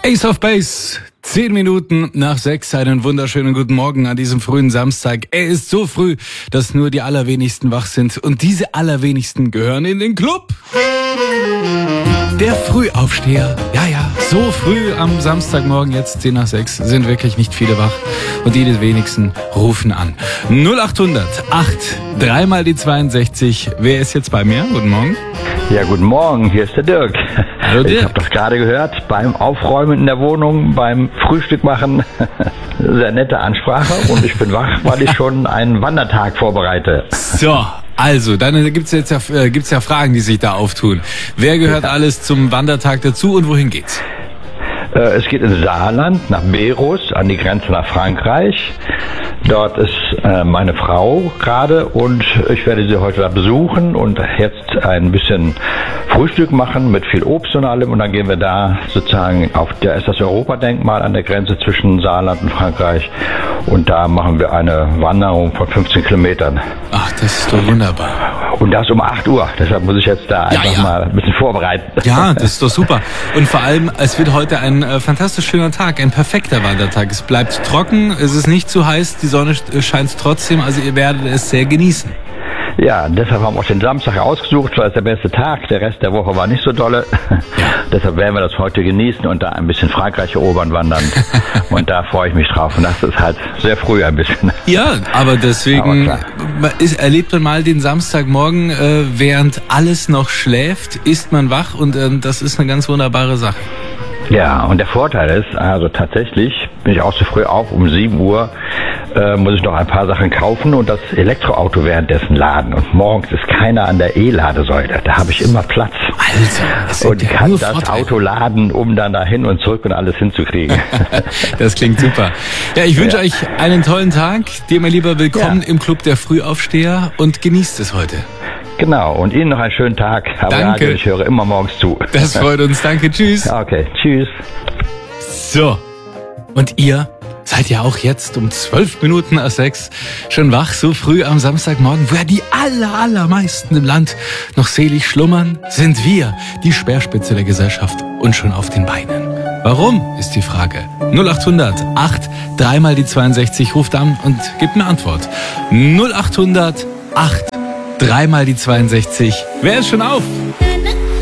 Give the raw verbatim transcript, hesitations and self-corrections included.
Ace of Base, zehn Minuten nach sechs, einen wunderschönen guten Morgen an diesem frühen Samstag. Er ist so früh, dass nur die allerwenigsten wach sind und diese allerwenigsten gehören in den Club. Der Frühaufsteher, ja, ja, so früh am Samstagmorgen, jetzt zehn nach sechs, sind wirklich nicht viele wach und die wenigsten rufen an. null achthundert acht, dreimal die zweiundsechzig, wer ist jetzt bei mir? Guten Morgen. Ja, guten Morgen, hier ist der Dirk. Hallo Dirk. Ich habe das gerade gehört, beim Aufräumen in der Wohnung, beim Frühstück machen, sehr nette Ansprache und ich bin wach, weil ich schon einen Wandertag vorbereite. So. Also, dann gibt's jetzt ja, äh, gibt's ja Fragen, die sich da auftun. Wer gehört alles zum Wandertag dazu und wohin geht's? Äh, es geht ins Saarland, nach Berus, an die Grenze nach Frankreich. Dort ist äh, meine Frau gerade und ich werde sie heute da besuchen und jetzt ein bisschen Frühstück machen mit viel Obst und allem und dann gehen wir da sozusagen auf, da ist das Europadenkmal an der Grenze zwischen Saarland und Frankreich und da machen wir eine Wanderung von fünfzehn Kilometern. Ach, das ist doch wunderbar. Und das um acht Uhr, deshalb muss ich jetzt da einfach ja, ja. mal ein bisschen vorbereiten. Ja, das ist doch super. Und vor allem, es wird heute ein äh, fantastisch schöner Tag, ein perfekter Wandertag. Es bleibt trocken, es ist nicht zu heiß, die Sonne scheint trotzdem, also ihr werdet es sehr genießen. Ja, deshalb haben wir auch den Samstag ausgesucht, weil es der beste Tag, der Rest der Woche war nicht so dolle. Ja. Deshalb werden wir das heute genießen und da ein bisschen Frankreich erobern wandern. Und da freue ich mich drauf. Und das ist halt sehr früh ein bisschen. Ja, aber deswegen aber ist, erlebt man mal den Samstagmorgen, äh, während alles noch schläft, ist man wach und äh, das ist eine ganz wunderbare Sache. Ja, und der Vorteil ist, also tatsächlich bin ich auch so früh auf, um sieben Uhr äh, muss ich noch ein paar Sachen kaufen und das Elektroauto währenddessen laden. Und morgens ist keiner an der E-Ladesäule. Da habe ich immer Platz. Alter, und kann das Vorteil. Auto laden, um dann da hin und zurück und alles hinzukriegen. Das klingt super. Ja, ich wünsche ja. euch einen tollen Tag. Dir, mein Lieber, willkommen ja. im Club der Frühaufsteher und genießt es heute. Genau, und Ihnen noch einen schönen Tag. Aber danke. Radio, ich höre immer morgens zu. Das freut uns, danke, tschüss. Okay, tschüss. So, und ihr seid ja auch jetzt um zwölf Minuten nach sechs schon wach, so früh am Samstagmorgen, wo ja die aller, allermeisten im Land noch selig schlummern, sind wir die Speerspitze der Gesellschaft und schon auf den Beinen. Warum, ist die Frage. null achthundert acht, dreimal die zweiundsechzig, ruft an und gibt eine Antwort. null achthundert acht, dreimal die zweiundsechzig. Wer ist schon auf?